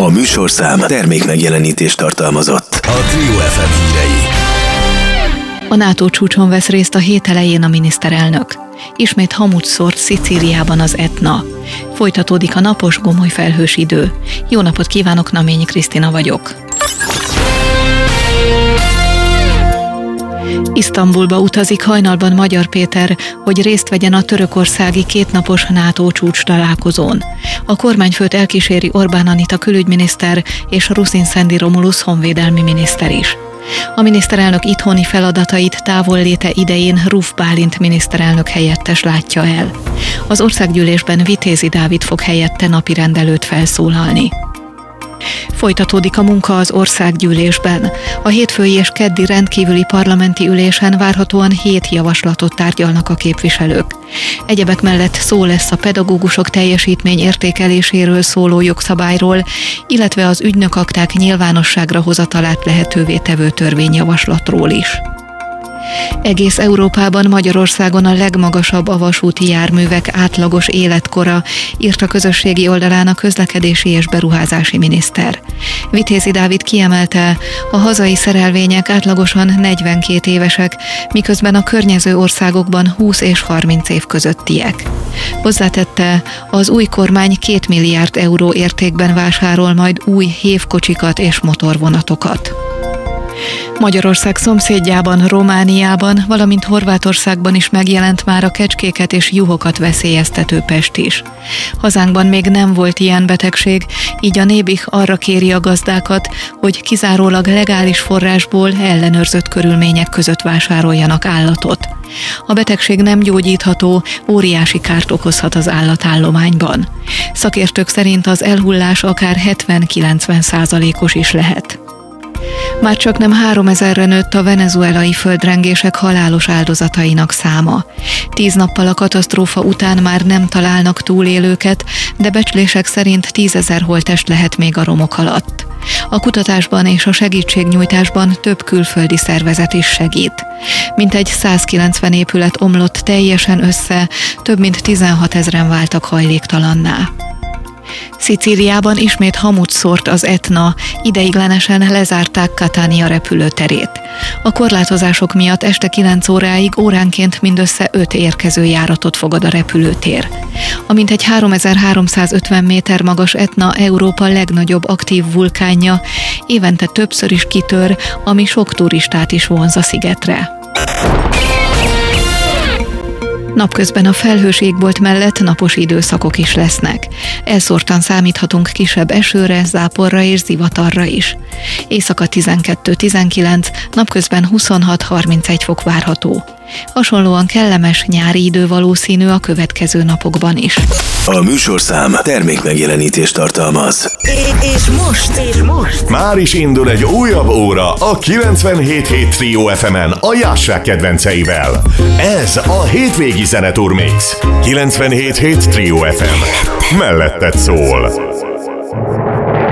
A műsorszám termékmegjelenítést tartalmazott. A Trio FM hírei. A NATO csúcson vesz részt a hét elején a miniszterelnök. Ismét hamut szórt Szicíliában az Etna. Folytatódik a napos, gomoly felhős idő. Jó napot kívánok, Naményi Krisztina vagyok. Isztambulba utazik hajnalban Magyar Péter, hogy részt vegyen a törökországi kétnapos NATO csúcs találkozón. A kormányfőt elkíséri Orbán Anita külügyminiszter és Rusin Szendi Romulus honvédelmi miniszter is. A miniszterelnök itthoni feladatait távolléte idején Ruf Bálint miniszterelnök helyettes látja el. Az országgyűlésben Vitézi Dávid fog helyette napirend előtt felszólalni. Folytatódik a munka az országgyűlésben. A hétfői és keddi rendkívüli parlamenti ülésen várhatóan 7 javaslatot tárgyalnak a képviselők. Egyebek mellett szó lesz a pedagógusok teljesítmény értékeléséről szóló jogszabályról, illetve az ügynökakták nyilvánosságra hozatalát lehetővé tevő törvényjavaslatról is. Egész Európában, Magyarországon a legmagasabb a vasúti járművek átlagos életkora, írt a közösségi oldalán a közlekedési és beruházási miniszter. Vitézi Dávid kiemelte, a hazai szerelvények átlagosan 42 évesek, miközben a környező országokban 20 és 30 év közöttiek. Hozzátette, az új kormány 2 milliárd euró értékben vásárol majd új hévkocsikat és motorvonatokat. Magyarország szomszédjában, Romániában, valamint Horvátországban is megjelent már a kecskéket és juhokat veszélyeztető pest is. Hazánkban még nem volt ilyen betegség, így a Nébih arra kéri a gazdákat, hogy kizárólag legális forrásból ellenőrzött körülmények között vásároljanak állatot. A betegség nem gyógyítható, óriási kárt okozhat az állatállományban. Szakértők szerint az elhullás akár 70-90%-os is lehet. Már csak nem 3000-re nőtt a venezuelai földrengések halálos áldozatainak száma. 10 nappal a katasztrófa után már nem találnak túlélőket, de becslések szerint 10 000 holttest lehet még a romok alatt. A kutatásban és a segítségnyújtásban több külföldi szervezet is segít. Mintegy 190 épület omlott teljesen össze, több mint 16 000-en váltak hajléktalanná. Szicíliában ismét hamut szórt az Etna, ideiglenesen lezárták Catania repülőterét. A korlátozások miatt este 9 óráig óránként mindössze 5 érkező járatot fogad a repülőtér. A mintegy 3350 méter magas Etna Európa legnagyobb aktív vulkánja, évente többször is kitör, ami sok turistát is vonz a szigetre. Napközben a felhős égbolt mellett napos időszakok is lesznek. Elszórtan számíthatunk kisebb esőre, záporra és zivatarra is. Éjszaka 12-19, napközben 26-31 fok várható. Hasonlóan kellemes nyári idő valószínű a következő napokban is. A műsorszám termékmegjelenítést tartalmaz. És most már is indul egy újabb óra a 97.7 Trio FM-en a Jássák kedvenceivel. Ez a hétvégi zeneturmix. 97.7 Trio FM. Melletted szól.